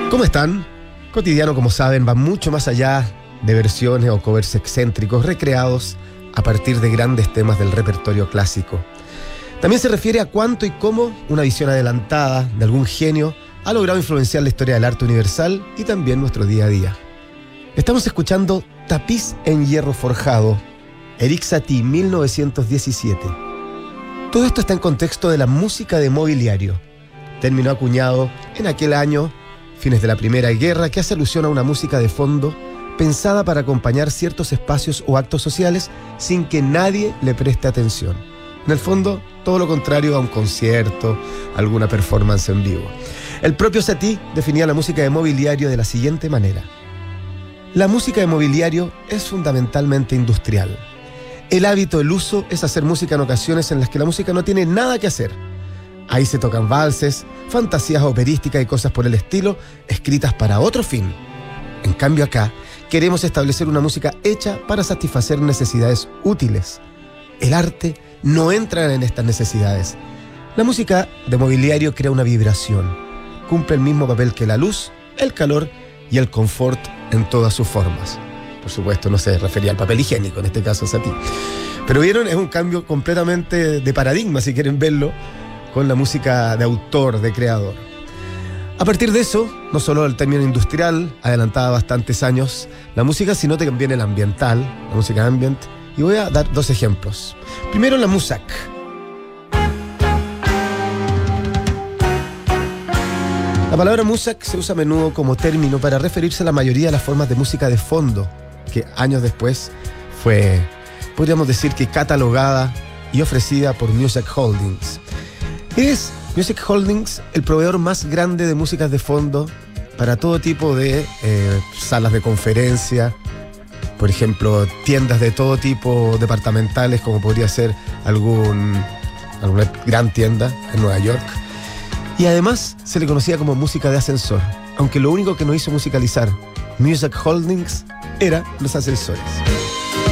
¿Cómo están? Cotidiano, como saben, va mucho más allá de versiones o covers excéntricos recreados a partir de grandes temas del repertorio clásico. También se refiere a cuánto y cómo una visión adelantada de algún genio ha logrado influenciar la historia del arte universal y también nuestro día a día. Estamos escuchando Tapiz en hierro forjado, Erik Satie, 1917. Todo esto está en contexto de la música de mobiliario, término acuñado en aquel año, fines de la Primera Guerra, que hace alusión a una música de fondo pensada para acompañar ciertos espacios o actos sociales sin que nadie le preste atención. En el fondo, todo lo contrario a un concierto, alguna performance en vivo. El propio Satie definía la música de mobiliario de la siguiente manera: la música de mobiliario es fundamentalmente industrial. El hábito, el uso, es hacer música en ocasiones en las que la música no tiene nada que hacer. Ahí se tocan valses, fantasías operísticas y cosas por el estilo, escritas para otro fin. En cambio acá, queremos establecer una música hecha para satisfacer necesidades útiles. El arte no entra en estas necesidades. La música de mobiliario crea una vibración. Cumple el mismo papel que la luz, el calor y el confort en todas sus formas. Por supuesto, no se refería al papel higiénico, en este caso Satie. Pero vieron, es un cambio completamente de paradigma, si quieren verlo, con la música de autor, de creador. A partir de eso, no solo el término industrial, adelantada bastantes años, la música, sino también el ambiental, la música ambient. Y voy a dar dos ejemplos. Primero, la Muzak. La palabra Muzak se usa a menudo como término para referirse a la mayoría de las formas de música de fondo, que años después fue, podríamos decir que catalogada y ofrecida por Muzak Holdings. Es Muzak Holdings el proveedor más grande de músicas de fondo para todo tipo de salas de conferencia, por ejemplo, tiendas de todo tipo, departamentales, como podría ser alguna gran tienda en Nueva York. Y además se le conocía como música de ascensor, aunque lo único que no hizo musicalizar Muzak Holdings eran los ascensores.